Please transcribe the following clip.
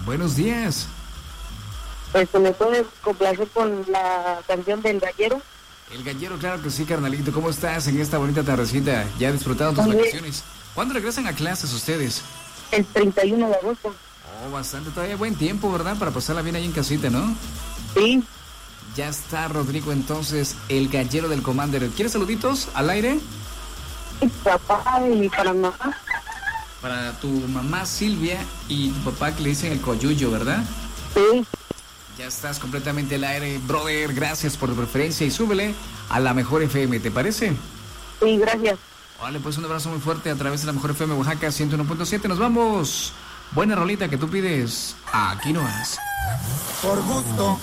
Buenos días. ¿Me puedes complacer con la canción del Gallero? El Gallero, claro que sí, carnalito. ¿Cómo estás en esta bonita tardecita? ¿Ya disfrutaron tus vacaciones? ¿Cuándo regresan a clases ustedes? El 31 de agosto. Oh, bastante. Todavía buen tiempo, ¿verdad? Para pasarla bien ahí en casita, ¿no? Sí. Ya está, Rodrigo, entonces, el Gallero del Commander. ¿Quieres saluditos al aire? Sí, papá y para mamá. Para tu mamá Silvia y tu papá que le dicen el Coyuyo, ¿verdad? Sí. Ya estás completamente al aire, brother. Gracias por tu preferencia y súbele a la Mejor FM, ¿te parece? Sí, gracias. Vale, pues un abrazo muy fuerte a través de la Mejor FM Oaxaca 101.7. Nos vamos. Buena rolita que tú pides. Aquí no vas. Por gusto,